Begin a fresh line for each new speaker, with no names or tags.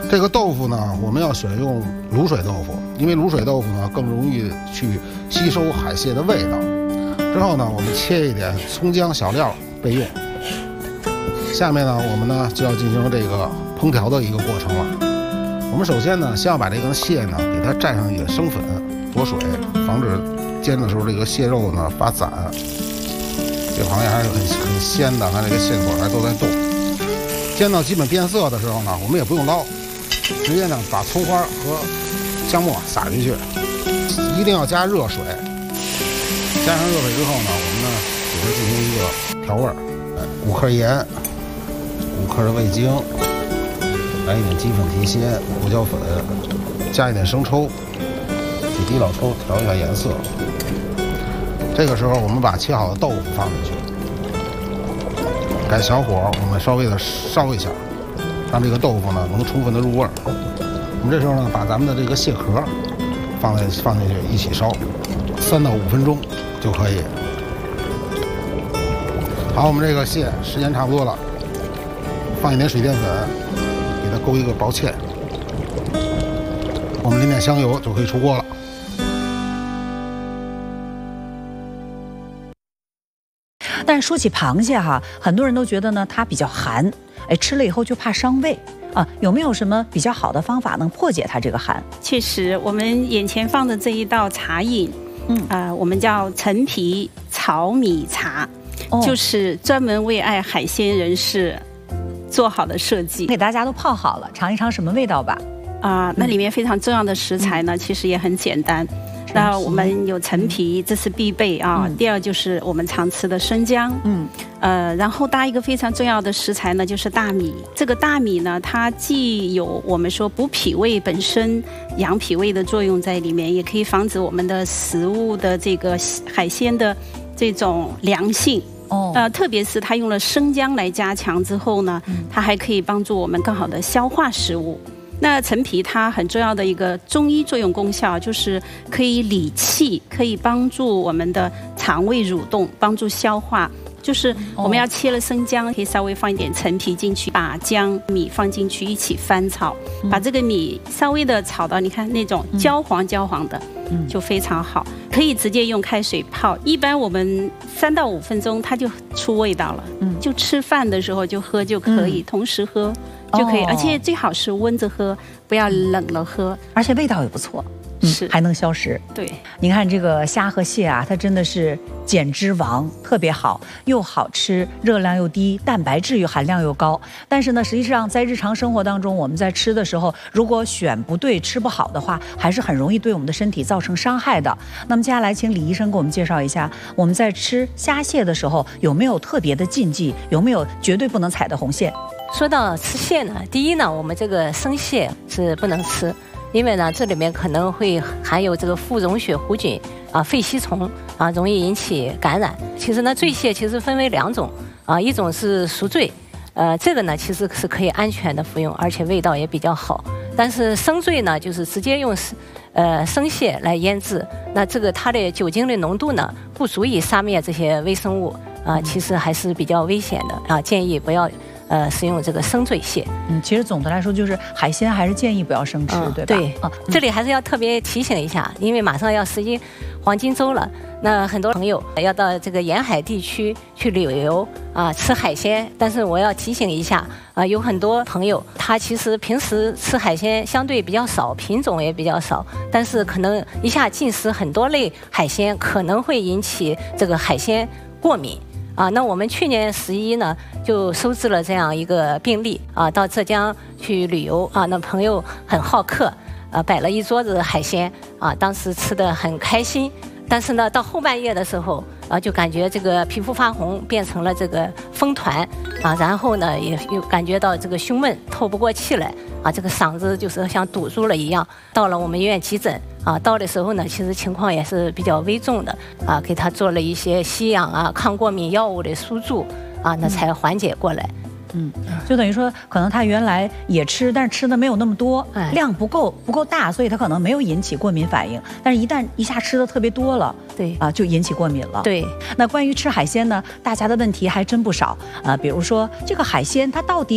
这个豆腐呢，我们要选用卤水豆腐，因为卤水豆腐呢更容易去吸收海蟹的味道。之后呢，我们切一点葱姜小料备用。下面呢，我们呢就要进行这个烹调的一个过程了。我们首先呢，先要把这个蟹呢给它蘸上一点生粉，躲水，防止煎的时候这个蟹肉呢发散。这个螃蟹还是很鲜的，看这个蟹腿还都在动。煎到基本变色的时候呢，我们也不用捞，直接呢把葱花和姜末撒进去，一定要加热水。加上热水之后呢，我们呢给它进行一个调味儿，5克盐，5克的味精，来一点鸡粉提鲜，胡椒粉，加一点生抽，几滴老抽调一下颜色。这个时候我们把切好的豆腐放进去，改小火，我们稍微的烧一下，让这个豆腐呢能充分的入味儿。我们这时候呢，把咱们的这个蟹壳放进去一起烧，3到5分钟就可以。好，我们这个蟹时间差不多了，放一点水淀粉，给它勾一个薄芡，我们淋点香油就可以出锅了。
但说起螃蟹哈，很多人都觉得呢它比较寒，吃了以后就怕伤胃啊。有没有什么比较好的方法能破解它这个寒？
确实，我们眼前放的这一道茶饮，我们叫陈皮炒米茶，就是专门为爱海鲜人士做好的设计。
给大家都泡好了，尝一尝什么味道吧。
那里面非常重要的食材呢，其实也很简单。那我们有陈皮，这是必备啊。第二就是我们常吃的生姜，然后搭一个非常重要的食材呢，就是大米。这个大米呢，它既有我们说补脾胃本身养脾胃的作用在里面，也可以防止我们的食物的这个海鲜的这种凉性。特别是它用了生姜来加强之后呢，它还可以帮助我们更好的消化食物。那陈皮它很重要的一个中医作用功效就是可以理气，可以帮助我们的肠胃蠕动，帮助消化。就是我们要切了生姜，可以稍微放一点陈皮进去，把姜米放进去一起翻炒，把这个米稍微的炒到你看那种焦黄的，就非常好。可以直接用开水泡，一般我们3到5分钟它就出味道了。就吃饭的时候就喝就可以，同时喝就可以，而且最好是温着喝，不要冷了喝，
而且味道也不错。
是
还能消食。
对，
你看这个虾和蟹啊，它真的是减脂王，特别好，又好吃，热量又低，蛋白质含量又高。但是呢，实际上在日常生活当中，我们在吃的时候，如果选不对、吃不好的话，还是很容易对我们的身体造成伤害的。那么接下来，请李医生给我们介绍一下，我们在吃虾蟹的时候有没有特别的禁忌，有没有绝对不能踩的红线？
说到吃蟹呢，第一呢，我们这个生蟹是不能吃。因为呢，这里面可能会含有这个副溶血弧菌肺吸虫容易引起感染。其实呢，醉蟹其实分为2种一种是熟醉，这个呢其实是可以安全的服用，而且味道也比较好。但是生醉呢，就是直接用生蟹来腌制，那这个它的酒精的浓度呢不足以杀灭这些微生物其实还是比较危险的建议不要使用这个生醉蟹。
其实总的来说就是海鲜还是建议不要生吃，对吧？
对，这里还是要特别提醒一下，因为马上要11黄金周了，那很多朋友要到这个沿海地区去旅游吃海鲜，但是我要提醒一下有很多朋友他其实平时吃海鲜相对比较少，品种也比较少，但是可能一下进食很多类海鲜，可能会引起这个海鲜过敏。那我们去年11呢就收治了这样一个病例到浙江去旅游那朋友很好客摆了一桌子海鲜当时吃得很开心，但是呢到后半夜的时候就感觉这个皮肤发红，变成了这个风团然后呢也又感觉到这个胸闷，透不过气来这个嗓子就是像堵住了一样。到了我们医院急诊到的时候呢，其实情况也是比较危重的给他做了一些吸氧抗过敏药物的输注那才缓解过来。
就等于说可能他原来也吃，但是吃的没有那么多，量不够大，所以他可能没有引起过敏反应，但是一下吃的特别多了，
对
就引起过敏了。
对，
那关于吃海鲜呢，大家的问题还真不少比如说这个海鲜它到底